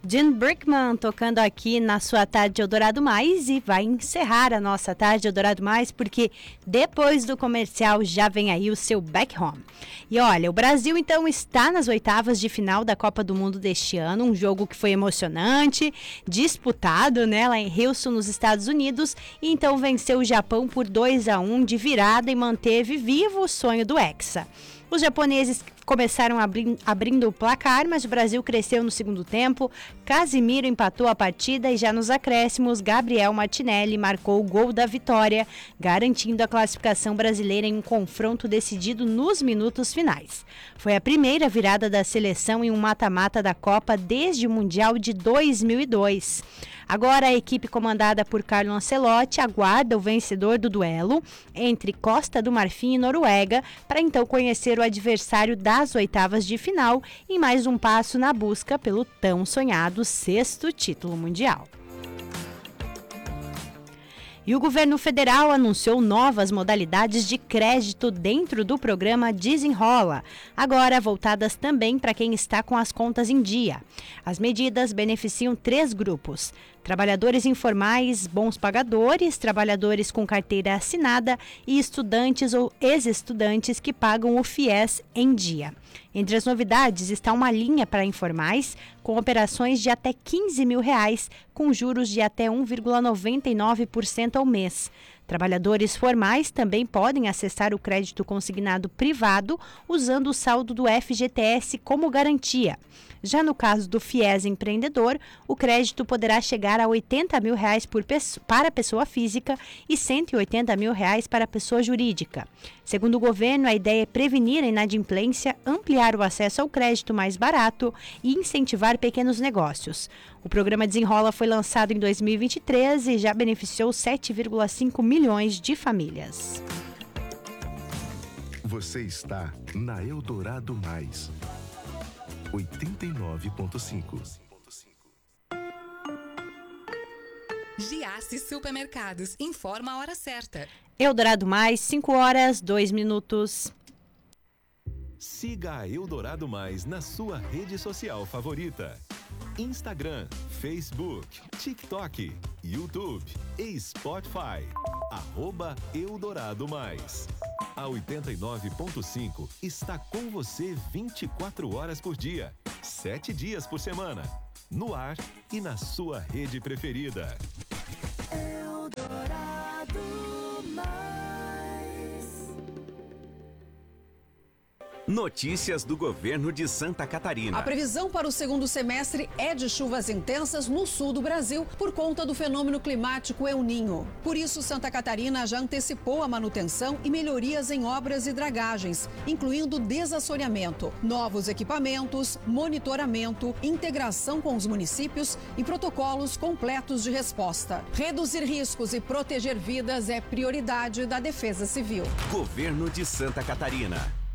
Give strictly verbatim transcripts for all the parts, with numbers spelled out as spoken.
Jim Brickman tocando aqui na sua Tarde Eldorado Mais e vai encerrar a nossa Tarde Eldorado Mais porque depois do comercial já vem aí o seu Back Home. E olha, o Brasil então está nas oitavas de final da Copa do Mundo deste ano, um jogo que foi emocionante, disputado, né, lá em Houston, nos Estados Unidos, e então venceu o Japão por dois a um de virada e manteve vivo o sonho do Hexa. Os japoneses começaram abri- abrindo o placar, mas o Brasil cresceu no segundo tempo. Casimiro empatou a partida e já nos acréscimos, Gabriel Martinelli marcou o gol da vitória, garantindo a classificação brasileira em um confronto decidido nos minutos finais. Foi a primeira virada da seleção em um mata-mata da Copa desde o Mundial de dois mil e dois. Agora a equipe comandada por Carlo Ancelotti aguarda o vencedor do duelo entre Costa do Marfim e Noruega para então conhecer o adversário das oitavas de final em mais um passo na busca pelo tão sonhado sexto título mundial. E o governo federal anunciou novas modalidades de crédito dentro do programa Desenrola, agora voltadas também para quem está com as contas em dia. As medidas beneficiam três grupos: trabalhadores informais, bons pagadores, trabalhadores com carteira assinada e estudantes ou ex-estudantes que pagam o FIES em dia. Entre as novidades está uma linha para informais com operações de até quinze mil reais, com juros de até um vírgula noventa e nove por cento ao mês. Trabalhadores formais também podem acessar o crédito consignado privado usando o saldo do F G T S como garantia. Já no caso do FIES empreendedor, o crédito poderá chegar a oitenta mil reais por pessoa, para pessoa física e cento e oitenta mil reais para pessoa jurídica. Segundo o governo, a ideia é prevenir a inadimplência, ampliar o acesso ao crédito mais barato e incentivar pequenos negócios. O programa Desenrola foi lançado em dois mil e vinte e três e já beneficiou sete vírgula cinco milhões de famílias. Você está na Eldorado Mais, oitenta e nove ponto cinco. Giasse Supermercados informa a hora certa. Eldorado Mais, cinco horas, dois minutos. Siga a Eldorado Mais na sua rede social favorita: Instagram, Facebook, TikTok, YouTube e Spotify. Arroba Eldorado Mais. A oitenta e nove ponto cinco está com você vinte e quatro horas por dia, sete dias por semana, no ar e na sua rede preferida. Eldorado Mais. Notícias do governo de Santa Catarina. A previsão para o segundo semestre é de chuvas intensas no sul do Brasil por conta do fenômeno climático El Niño. Por isso, Santa Catarina já antecipou a manutenção e melhorias em obras e dragagens, incluindo desassoreamento, novos equipamentos, monitoramento, integração com os municípios e protocolos completos de resposta. Reduzir riscos e proteger vidas é prioridade da Defesa Civil. Governo de Santa Catarina.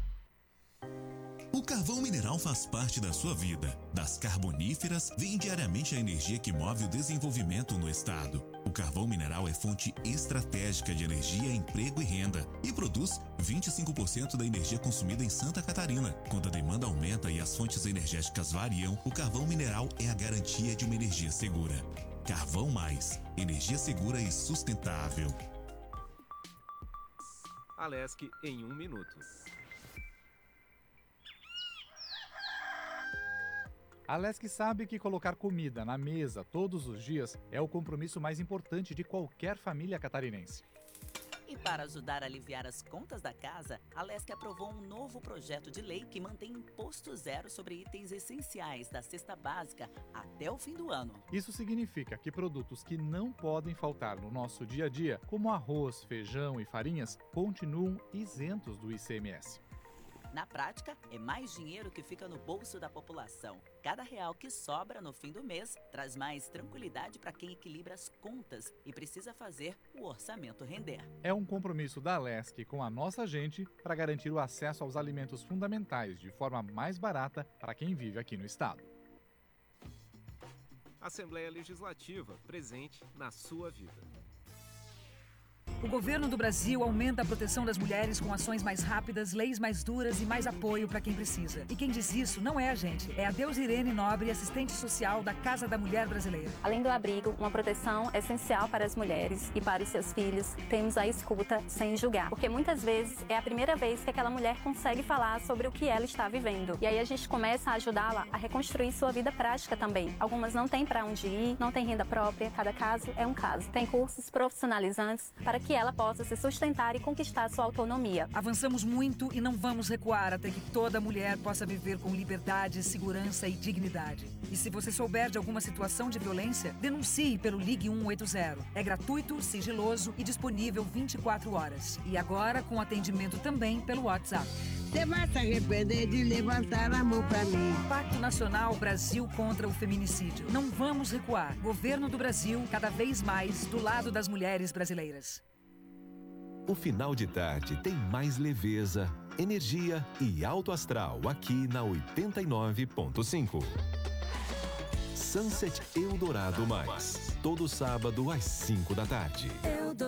O carvão mineral faz parte da sua vida. Das carboníferas vem diariamente a energia que move o desenvolvimento no estado. O carvão mineral é fonte estratégica de energia, emprego e renda e produz vinte e cinco por cento da energia consumida em Santa Catarina. Quando a demanda aumenta e as fontes energéticas variam, o carvão mineral é a garantia de uma energia segura. Carvão Mais, energia segura e sustentável. Alesc em um minuto. A Alesc sabe que colocar comida na mesa todos os dias é o compromisso mais importante de qualquer família catarinense. E para ajudar a aliviar as contas da casa, a Alesc aprovou um novo projeto de lei que mantém imposto zero sobre itens essenciais da cesta básica até o fim do ano. Isso significa que produtos que não podem faltar no nosso dia a dia, como arroz, feijão e farinhas, continuam isentos do I C M S. Na prática, é mais dinheiro que fica no bolso da população. Cada real que sobra no fim do mês traz mais tranquilidade para quem equilibra as contas e precisa fazer o orçamento render. É um compromisso da Alesc com a nossa gente para garantir o acesso aos alimentos fundamentais de forma mais barata para quem vive aqui no estado. Assembleia Legislativa, presente na sua vida. O governo do Brasil aumenta a proteção das mulheres com ações mais rápidas, leis mais duras e mais apoio para quem precisa. E quem diz isso não é a gente, é a Deusirene Nobre, assistente social da Casa da Mulher Brasileira. Além do abrigo, uma proteção essencial para as mulheres e para os seus filhos, temos a escuta sem julgar. Porque muitas vezes é a primeira vez que aquela mulher consegue falar sobre o que ela está vivendo. E aí a gente começa a ajudá-la a reconstruir sua vida prática também. Algumas não têm para onde ir, não têm renda própria, cada caso é um caso. Tem cursos profissionalizantes para que ela possa se sustentar e conquistar sua autonomia. Avançamos muito e não vamos recuar até que toda mulher possa viver com liberdade, segurança e dignidade. E se você souber de alguma situação de violência, denuncie pelo Ligue um oito zero. É gratuito, sigiloso e disponível vinte e quatro horas. E agora com atendimento também pelo WhatsApp. Você vai se arrepender de levantar a mão pra mim. Pacto Nacional Brasil contra o Feminicídio. Não vamos recuar. Governo do Brasil, cada vez mais do lado das mulheres brasileiras. O final de tarde tem mais leveza, energia e alto astral aqui na oitenta e nove ponto cinco. Sunset Eldorado Mais, todo sábado às cinco da tarde.